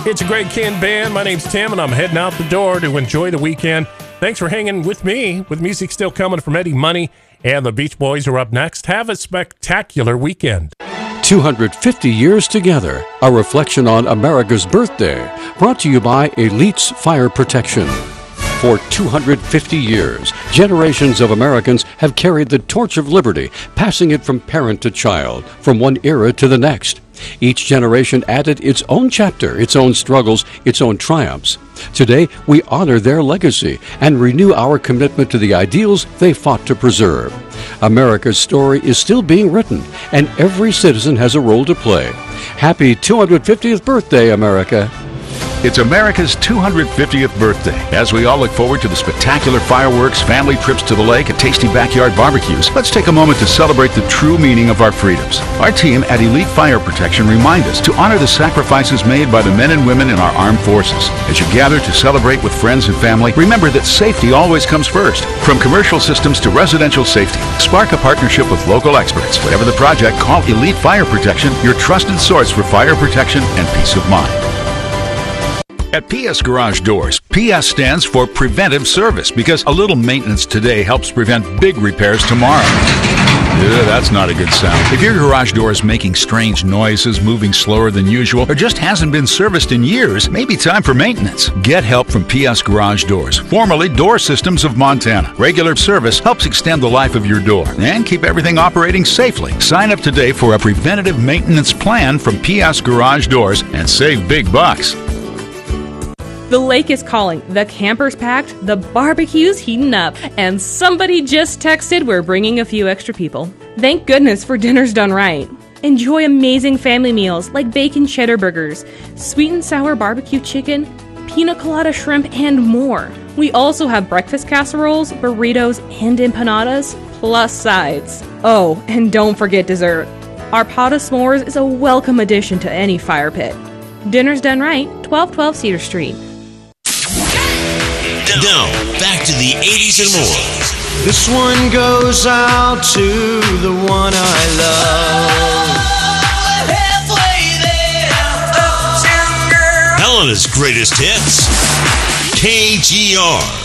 It's a Greg Kihn Band. My name's Tim, and I'm heading out the door to enjoy the weekend. Thanks for hanging with me, with music still coming from Eddie Money, and the Beach Boys are up next. Have a spectacular weekend. 250 years together, a reflection on America's birthday, brought to you by Elites Fire Protection. For 250 years, generations of Americans have carried the torch of liberty, passing it from parent to child, from one era to the next. Each generation added its own chapter, its own struggles, its own triumphs. Today, we honor their legacy and renew our commitment to the ideals they fought to preserve. America's story is still being written, and every citizen has a role to play. Happy 250th birthday, America. It's America's 250th birthday. As we all look forward to the spectacular fireworks, family trips to the lake, and tasty backyard barbecues, let's take a moment to celebrate the true meaning of our freedoms. Our team at Elite Fire Protection remind us to honor the sacrifices made by the men and women in our armed forces. As you gather to celebrate with friends and family, remember that safety always comes first. From commercial systems to residential safety, spark a partnership with local experts. Whatever the project, call Elite Fire Protection, your trusted source for fire protection and peace of mind. At PS Garage Doors, PS stands for preventive service because a little maintenance today helps prevent big repairs tomorrow. That's not a good sound. If your garage door is making strange noises, moving slower than usual, or just hasn't been serviced in years, maybe time for maintenance. Get help from PS Garage Doors, formerly Door Systems of Montana. Regular service helps extend the life of your door and keep everything operating safely. Sign up today for a preventative maintenance plan from PS Garage Doors and save big bucks. The lake is calling, the camper's packed, the barbecue's heating up, and somebody just texted we're bringing a few extra people. Thank goodness for Dinner's Done Right. Enjoy amazing family meals like bacon cheddar burgers, sweet and sour barbecue chicken, pina colada shrimp, and more. We also have breakfast casseroles, burritos, and empanadas, plus sides. Oh, and don't forget dessert. Our pot of s'mores is a welcome addition to any fire pit. Dinner's Done Right, 1212 Cedar Street. Now, back to the 80s and more. This one goes out to the one I love. Helena's greatest hits. KGR.